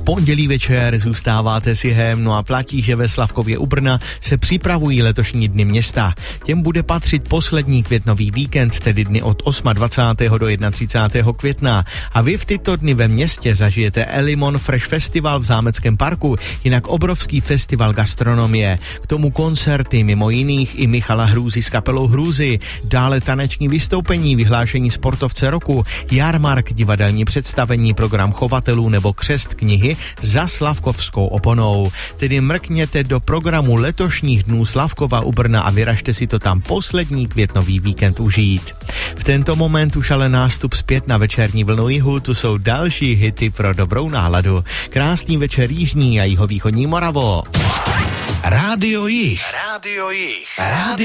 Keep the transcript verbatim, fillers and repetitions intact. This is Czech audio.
V pondělí večer zůstáváte si hem, no a platí, že ve Slavkově u Brna se připravují letošní dny města. Těm bude patřit poslední květnový víkend, tedy dny od dvacátého osmého do třicátého prvního května. A vy v tyto dny ve městě zažijete Elimon Fresh Festival v Zámeckém parku, jinak obrovský festival gastronomie. K tomu koncerty, mimo jiných i Michala Hrůzy s kapelou Hrůzy, dále taneční vystoupení, vyhlášení sportovce roku, jarmark, divadelní představení, program chovatelů nebo křest knihy za Slavkovskou oponou. Tedy mrkněte do programu letošních dnů Slavkova u Brna a vyražte si to tam poslední květnový víkend užít. V tento moment už ale nástup zpět na večerní vlnu jihu, tu jsou další hity pro dobrou náladu. Krásný večer jižní a jihovýchodní Moravo. Rádio Jih. Rádio Jih. Rádio